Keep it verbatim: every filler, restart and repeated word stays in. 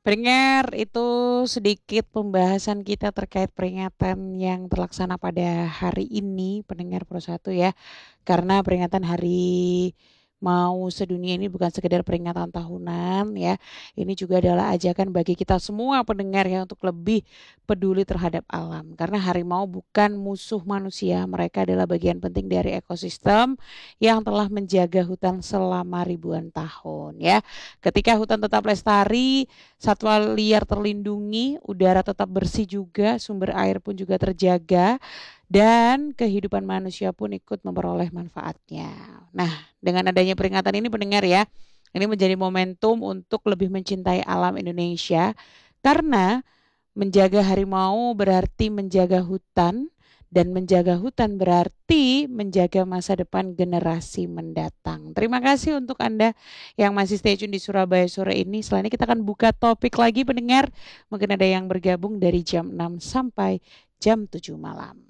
Pendengar, itu sedikit pembahasan kita terkait peringatan yang terlaksana pada hari ini, pendengar Pro satu ya. Karena peringatan Hari Mau Sedunia ini bukan sekedar peringatan tahunan ya. Ini juga adalah ajakan bagi kita semua pendengar ya untuk lebih peduli terhadap alam. Karena harimau bukan musuh manusia, mereka adalah bagian penting dari ekosistem yang telah menjaga hutan selama ribuan tahun ya. Ketika hutan tetap lestari, satwa liar terlindungi, udara tetap bersih juga, sumber air pun juga terjaga, dan kehidupan manusia pun ikut memperoleh manfaatnya. Nah, dengan adanya peringatan ini pendengar ya, ini menjadi momentum untuk lebih mencintai alam Indonesia karena menjaga harimau berarti menjaga hutan dan menjaga hutan berarti menjaga masa depan generasi mendatang. Terima kasih untuk Anda yang masih stay tune di Surabaya sore ini. Selanjutnya kita akan buka topik lagi pendengar. Mungkin ada yang bergabung dari jam enam sampai jam tujuh malam.